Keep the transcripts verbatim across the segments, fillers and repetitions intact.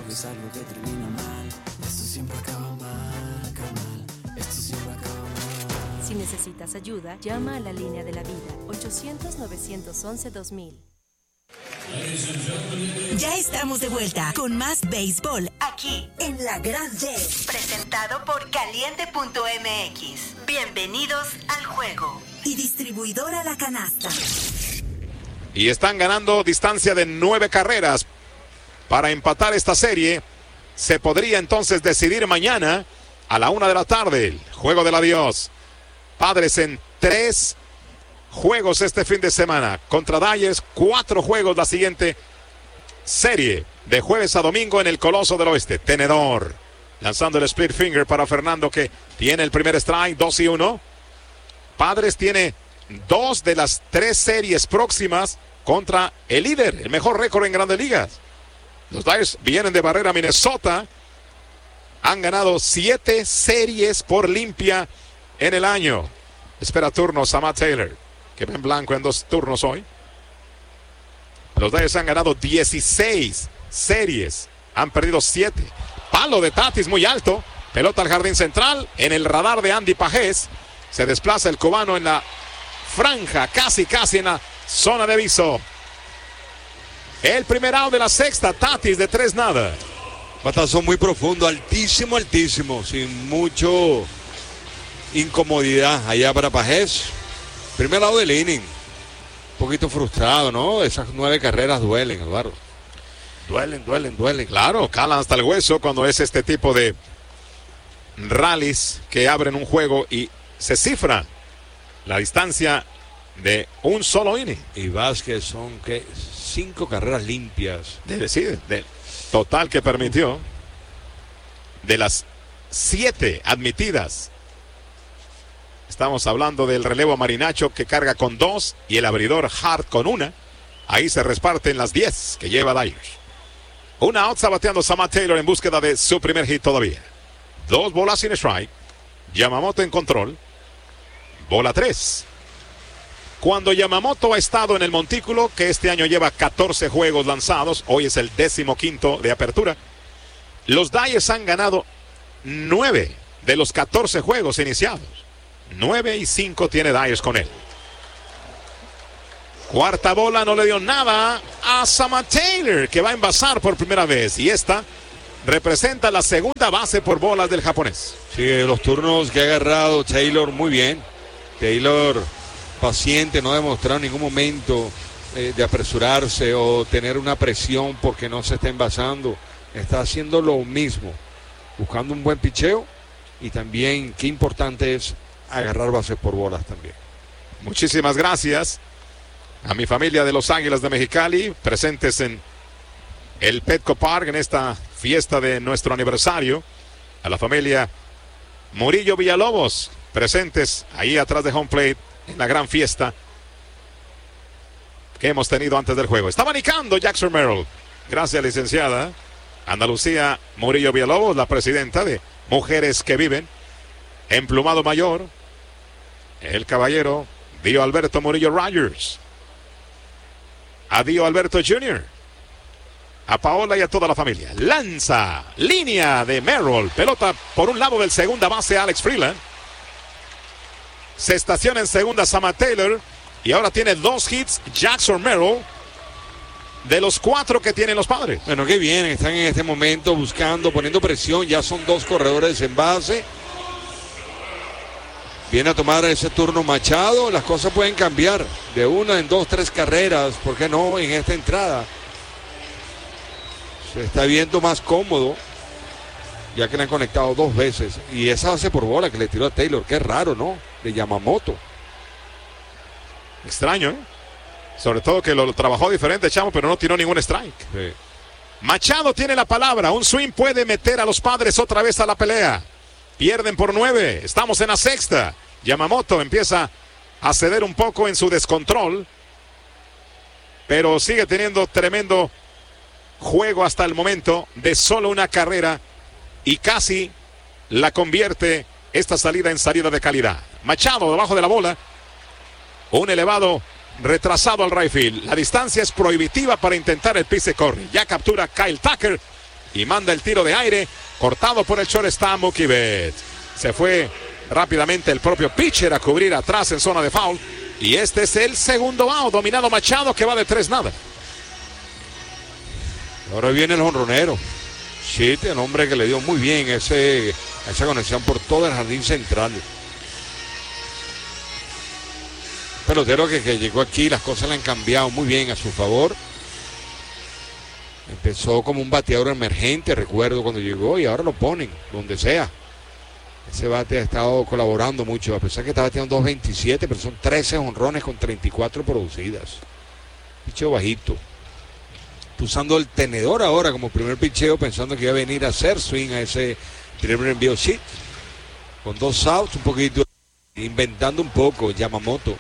algo es algo que termina mal. Esto siempre acaba mal, acaba mal. Esto siempre acaba mal. Si necesitas ayuda, llama a la línea de la vida, ochocientos, novecientos once, dos mil. Ya estamos de vuelta con más béisbol aquí en La Gran D. Presentado por Caliente punto M X. Bienvenidos al juego. Y distribuidora La Canasta. Y están ganando distancia de nueve carreras para empatar esta serie. Se podría entonces decidir mañana a la una de la tarde. El juego del adiós. Padres en tres juegos este fin de semana contra Dodgers, cuatro juegos la siguiente serie de jueves a domingo en el Coloso del Oeste. Tenedor lanzando el split finger para Fernando, que tiene el primer strike, dos y uno. Padres tiene dos de las tres series próximas contra el líder, el mejor récord en Grandes Ligas. Los Dodgers vienen de barrer a Minnesota, han ganado siete series por limpia en el año. Espera turnos a Matt Taylor, que va en blanco en dos turnos hoy. Los Dodgers han ganado dieciséis series, han perdido siete. Palo de Tatis muy alto, pelota al jardín central, en el radar de Andy Pajés. Se desplaza el cubano en la franja, casi casi en la zona de aviso. El primer out de la sexta, Tatis de tres nada. Batazo muy profundo, altísimo, altísimo, sin mucho incomodidad allá para Pajés. Primer lado del inning. Un poquito frustrado, ¿no? Esas nueve carreras duelen, Eduardo. Duelen, duelen, duelen. Claro, calan hasta el hueso cuando es este tipo de rallies que abren un juego y se cifra la distancia de un solo inning. Y Vázquez son, ¿qué? Cinco carreras limpias. De, sí, de total que permitió. De las siete admitidas. Estamos hablando del relevo Marinacho, que carga con dos, y el abridor Hart con una. Ahí se reparten las diez que lleva Dodgers. Una out, está bateando Matt Taylor en búsqueda de su primer hit todavía. Dos bolas sin strike. Yamamoto en control. Bola tres. Cuando Yamamoto ha estado en el montículo, que este año lleva catorce juegos lanzados, hoy es el décimo quinto de apertura, los Dodgers han ganado nueve de los catorce juegos iniciados. nueve y cinco tiene Dodgers con él. Cuarta bola, no le dio nada a Matt Taylor, que va a envasar por primera vez. Y esta representa la segunda base por bolas del japonés. Sí, los turnos que ha agarrado Taylor muy bien. Taylor paciente, no ha demostrado en ningún momento eh, de apresurarse o tener una presión porque no se está envasando. Está haciendo lo mismo, buscando un buen picheo y también qué importante es agarrar bases por bolas también. Muchísimas gracias a mi familia de Los Águilas de Mexicali, presentes en el Petco Park en esta fiesta de nuestro aniversario. A la familia Murillo Villalobos, presentes ahí atrás de home plate en la gran fiesta que hemos tenido antes del juego. Está abanicando Jackson Merrill. Gracias, licenciada Andalucía Murillo Villalobos, la presidenta de Mujeres que Viven. Emplumado mayor, el caballero Dio Alberto Murillo Rogers. A Dio Alberto junior A Paola y a toda la familia. Lanza, línea de Merrill. Pelota por un lado del segunda base Alex Freeland. Se estaciona en segunda Matt Taylor. Y ahora tiene dos hits Jackson Merrill, de los cuatro que tienen los Padres. Bueno, qué bien, están en este momento buscando, poniendo presión. Ya son dos corredores en base. Viene a tomar ese turno Machado. Las cosas pueden cambiar de una en dos, tres carreras. ¿Por qué no en esta entrada? Se está viendo más cómodo, ya que le han conectado dos veces. Y esa base por bola que le tiró a Taylor, qué raro, ¿no? De Yamamoto. Extraño, ¿eh? Sobre todo que lo, lo trabajó diferente, Chamo, pero no tiró ningún strike. Sí. Machado tiene la palabra. Un swing puede meter a los Padres otra vez a la pelea. Pierden por nueve. Estamos en la sexta. Yamamoto empieza a ceder un poco en su descontrol, pero sigue teniendo tremendo juego hasta el momento, de solo una carrera, y casi la convierte esta salida en salida de calidad. Machado debajo de la bola. Un elevado retrasado al right field. La distancia es prohibitiva para intentar el pise corre. Ya captura Kyle Tucker y manda el tiro de aire, cortado por el shortstop Mookie Betts. Se fue rápidamente el propio pitcher a cubrir atrás en zona de foul. Y este es el segundo out, dominado Machado, que va de tres nada. Ahora viene el jonronero. Shit, el hombre que le dio muy bien ese, esa conexión por todo el jardín central. Pelotero que, que llegó aquí, las cosas le han cambiado muy bien a su favor. Empezó como un bateador emergente, recuerdo cuando llegó, y ahora lo ponen donde sea. Ese bate ha estado colaborando mucho, a pesar que está bateando dos veintisiete, pero son trece jonrones con treinta y cuatro producidas. Picheo bajito. Usando el tenedor ahora como primer picheo, pensando que iba a venir a hacer swing a ese primer envío. Sí, con dos outs, un poquito, inventando un poco, Yamamoto.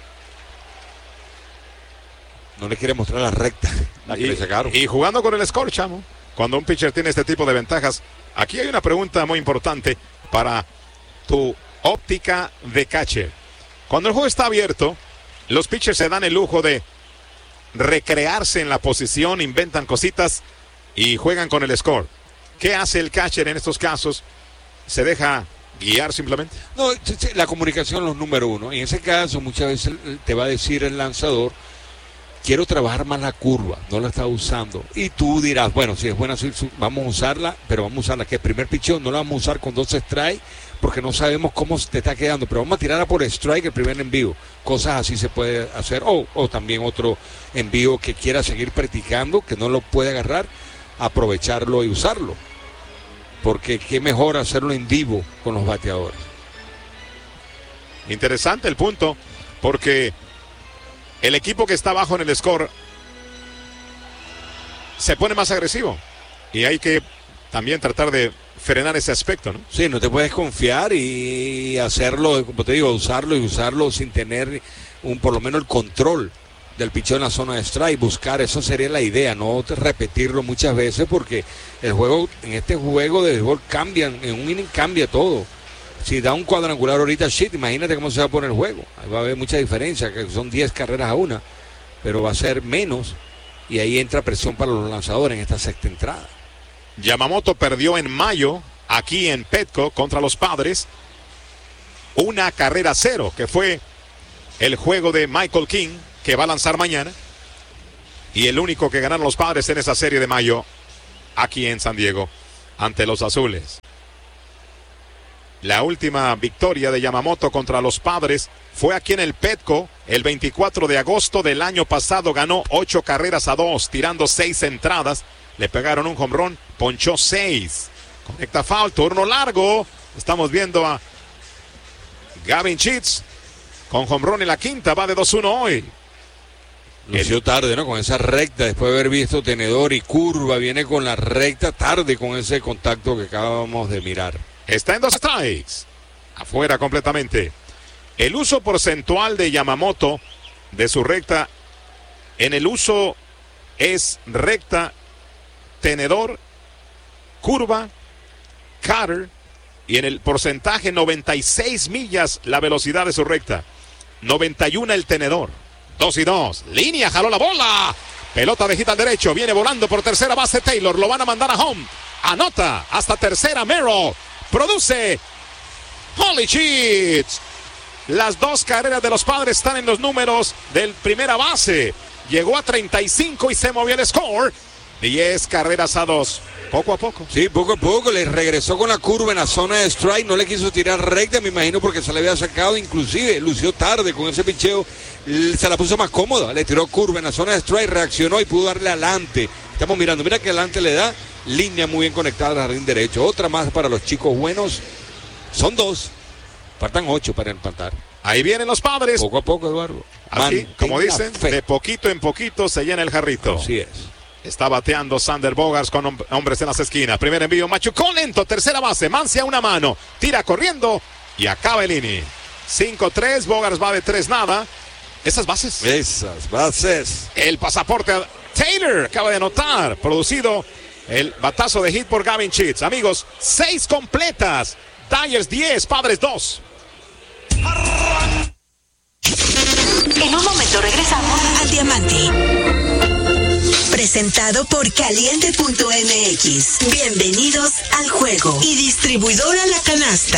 No le quiere mostrar la recta, la que y, le sacaron. Y jugando con el score, chamo. Cuando un pitcher tiene este tipo de ventajas, aquí hay una pregunta muy importante para tu óptica de catcher. Cuando el juego está abierto, los pitchers se dan el lujo de recrearse en la posición, inventan cositas y juegan con el score. ¿Qué hace el catcher en estos casos? ¿Se deja guiar simplemente? No, la comunicación es lo número uno. En ese caso, muchas veces te va a decir el lanzador: quiero trabajar más la curva, no la está usando. Y tú dirás, bueno, si es buena, vamos a usarla, pero vamos a usarla que el primer picheo no la vamos a usar con dos strikes, porque no sabemos cómo te está quedando, pero vamos a tirarla por strike el primer envío. Cosas así se puede hacer. O, o también otro envío que quiera seguir practicando, que no lo puede agarrar, aprovecharlo y usarlo. Porque qué mejor hacerlo en vivo con los bateadores. Interesante el punto, porque el equipo que está abajo en el score se pone más agresivo y hay que también tratar de frenar ese aspecto, ¿no? Sí, no te puedes confiar y hacerlo, como te digo, usarlo y usarlo sin tener un por lo menos el control del picheo en la zona de strike, buscar, eso sería la idea, no repetirlo muchas veces, porque el juego, en este juego de béisbol cambian, en un inning cambia todo. Si da un cuadrangular ahorita, shit, imagínate cómo se va a poner el juego. Ahí va a haber mucha diferencia, que son diez carreras a una, pero va a ser menos, y ahí entra presión para los lanzadores en esta sexta entrada. Yamamoto perdió en mayo aquí en Petco contra los Padres una carrera cero, que fue el juego de Michael King, que va a lanzar mañana, y el único que ganaron los Padres en esa serie de mayo aquí en San Diego ante los Azules. La última victoria de Yamamoto contra los Padres fue aquí en el Petco el veinticuatro de agosto del año pasado. Ganó ocho carreras a dos, tirando seis entradas. Le pegaron un home run, ponchó seis. Conecta foul, turno largo. Estamos viendo a Gavin Sheets con home run en la quinta, va de dos uno hoy. Lució tarde, ¿no? Con esa recta, después de haber visto tenedor y curva, viene con la recta tarde con ese contacto que acabamos de mirar. Está en dos strikes. Afuera completamente. El uso porcentual de Yamamoto de su recta, en el uso es recta, tenedor, curva, cutter, y en el porcentaje noventa y seis millas la velocidad de su recta, noventa y uno el tenedor. Dos y dos. Línea, jaló la bola. Pelota de hit al derecho. Viene volando por tercera base Taylor. Lo van a mandar a home. Anota hasta tercera Merrill. Produce Holy Cheats. Las dos carreras de los Padres están en los números del primera base. Llegó a treinta y cinco y se movió el score. diez carreras a dos. Poco a poco. Sí, poco a poco. Le regresó con la curva en la zona de strike. No le quiso tirar recta, me imagino, porque se le había sacado. Inclusive lució tarde con ese picheo. Se la puso más cómoda. Le tiró curva en la zona de strike. Reaccionó y pudo darle adelante. Estamos mirando. Mira que adelante le da. Línea muy bien conectada al jardín derecho. Otra más para los chicos buenos. Son dos. Faltan ocho para empatar. Ahí vienen los Padres. Poco a poco, Eduardo. Así, como dicen, fe. de poquito en poquito se llena el jarrito. Así es. Está bateando Sander Bogaerts con hom- hombres en las esquinas. Primer envío, Machucón lento, tercera base, Mancia a una mano. Tira corriendo y acaba el inning. cinco tres, Bogaerts va de tres nada. Esas bases. Esas bases. El pasaporte a Taylor acaba de anotar. Producido el batazo de hit por Gavin Sheets. Amigos, seis completas. Dyers diez, Padres dos. En un momento regresamos al Diamante. presentado por Caliente punto M X. Bienvenidos al juego. Y distribuidora La Canasta.